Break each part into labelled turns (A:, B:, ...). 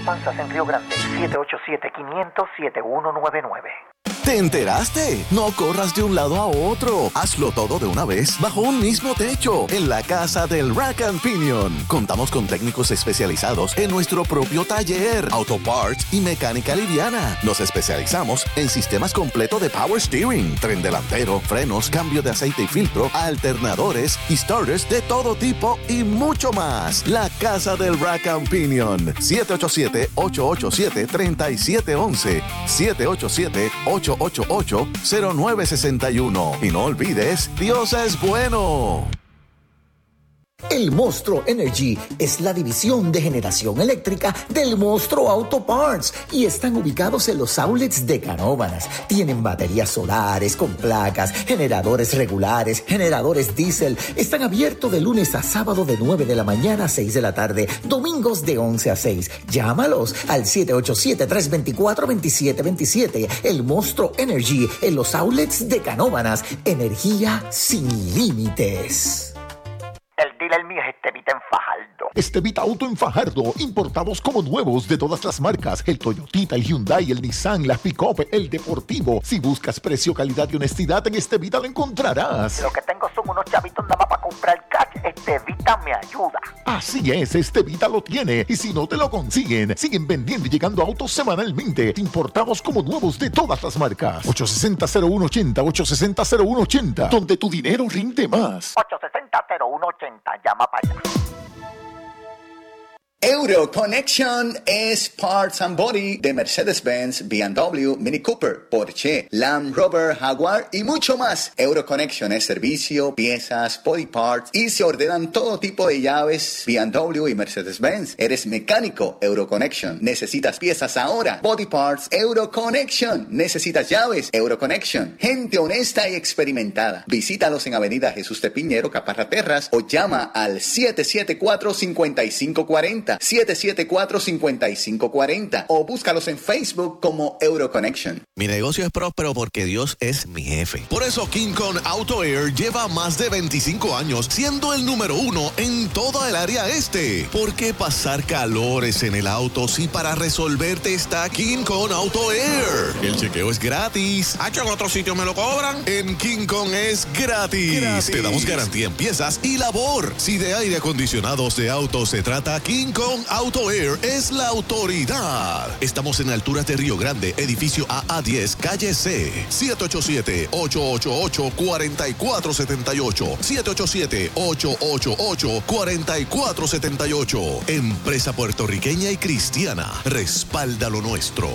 A: Matanzas en Río Grande. 787-500-7199.
B: ¿Te enteraste? No corras de un lado a otro. Hazlo todo de una vez bajo un mismo techo en la casa del Rack and Pinion. Contamos con técnicos especializados en nuestro propio taller, auto parts y mecánica liviana. Nos especializamos en sistemas completos de power steering, tren delantero, frenos, cambio de aceite y filtro, alternadores y starters de todo tipo y mucho más. La casa del Rack and Pinion. 787-887-3711. 787-888-0961. Y no olvides, Dios es bueno.
C: El Monstruo Energy es la división de generación eléctrica del Monstruo Auto Parts y están ubicados en los outlets de Canóvanas. Tienen baterías solares con placas, generadores regulares, generadores diésel. Están abiertos de lunes a sábado de 9 de la mañana a 6 de la tarde, domingos de 11 a 6. Llámalos al 787-324-2727. El Monstruo Energy en los outlets de Canóvanas. Energía sin límites.
A: El dealer mío es Estevita en Fajardo.
D: Estevita Auto en Fajardo, importados como nuevos de todas las marcas, el Toyotita, el Hyundai, el Nissan, la Pick-Up, el Deportivo. Si buscas precio, calidad y honestidad, en Estevita lo encontrarás.
A: Lo que tengo son unos chavitos nada más para comprar cash. Estevita me ayuda.
D: Así es, Estevita lo tiene. Y si no te lo consiguen, siguen vendiendo y llegando autos semanalmente, importados como nuevos de todas las marcas. 860-0180, 860-0180, donde tu dinero rinde más.
A: 860-0180, llama para allá.
E: Euro Connection es Parts and Body de Mercedes-Benz, BMW, Mini Cooper, Porsche, Land Rover, Jaguar y mucho más. Euro Connection es servicio, piezas, body parts y se ordenan todo tipo de llaves BMW y Mercedes-Benz. Eres mecánico, Euro Connection. Necesitas piezas ahora, body parts, Euro Connection. Necesitas llaves, Euro Connection. Gente honesta y experimentada. Visítalos en Avenida Jesús de Piñero, Caparra Terras o llama al 774-5540. 774-5540 o búscalos en Facebook como Euroconnection.
B: Mi negocio es próspero porque Dios es mi jefe. Por eso King Kong Auto Air lleva más de 25 años siendo el número 1 en toda el área este. ¿Por qué pasar calores en el auto si para resolverte está King Kong Auto Air? El chequeo es gratis. ¿En otro sitio me lo cobran? En King Kong es gratis. Te damos garantía en piezas y labor. Si de aire acondicionados de autos se trata, King Kong Auto Air es la autoridad. Estamos en alturas de Río Grande, edificio AA10, calle C. 787-888-4478. 787-888-4478. Empresa puertorriqueña y cristiana. Respalda lo nuestro.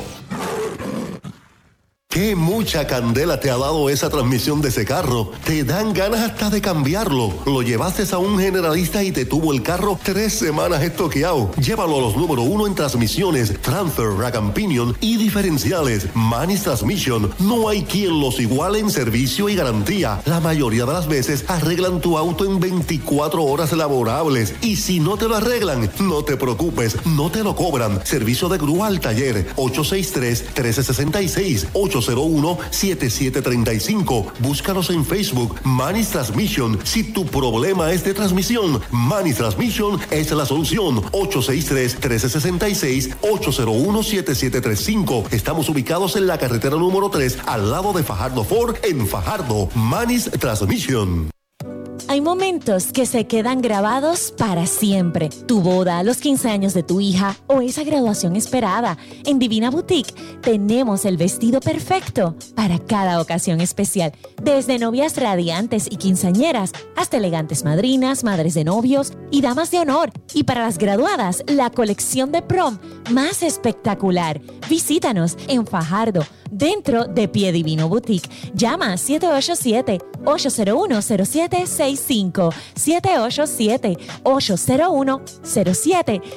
F: ¡Qué mucha candela te ha dado esa transmisión de ese carro! Te dan ganas hasta de cambiarlo. Lo llevaste a un generalista y te tuvo el carro 3 semanas estoqueado. Llévalo a los número 1 en transmisiones, transfer, rack and pinion y diferenciales. Manis Transmission. No hay quien los iguale en servicio y garantía. La mayoría de las veces arreglan tu auto en 24 horas laborables. Y si no te lo arreglan, no te preocupes, no te lo cobran. Servicio de grúa al taller. 863-1366. 801-7735. Búscanos en Facebook, Manis Transmission. Si tu problema es de transmisión, Manis Transmission es la solución. 863-1366, 801-7735. Estamos ubicados en la carretera número 3, al lado de Fajardo Ford, en Fajardo. Manis Transmission.
G: Hay momentos que se quedan grabados para siempre. Tu boda, los 15 años de tu hija o esa graduación esperada. En Divina Boutique tenemos el vestido perfecto para cada ocasión especial. Desde novias radiantes y quinceañeras hasta elegantes madrinas, madres de novios y damas de honor. Y para las graduadas, la colección de prom más espectacular. Visítanos en Fajardo, dentro de Pie Divino Boutique. Llama 787-801-0765. 787-801-0765.